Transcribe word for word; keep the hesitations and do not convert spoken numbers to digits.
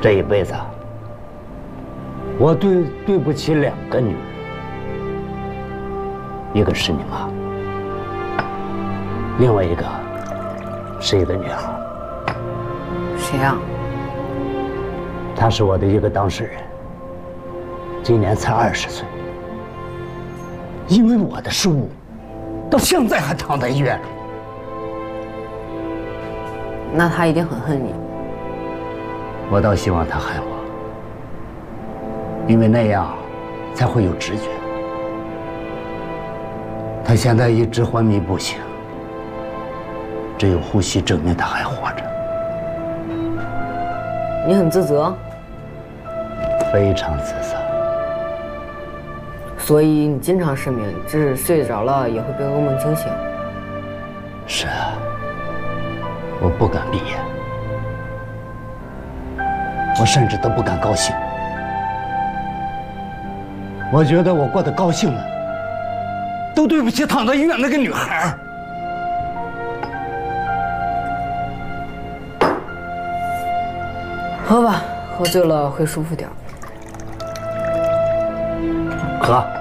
这一辈子，我对对不起两个女人，一个是你妈，另外一个是一个女孩。 谁呀？ 她是我的一个当事人，今年才二十岁，因为我的失误，到现在还躺在医院里。 那他一定很恨你。 我倒希望他恨我，因为那样才会有直觉。他现在一直昏迷不醒，只有呼吸证明他还活着。 你很自责？ 非常自责。 所以你经常失眠，即使睡着了也会被噩梦惊醒。 是啊，我不敢闭眼，我甚至都不敢高兴。我觉得我过得高兴了，都对不起躺在医院那个女孩。 喝吧，喝醉了会舒服点。 喝。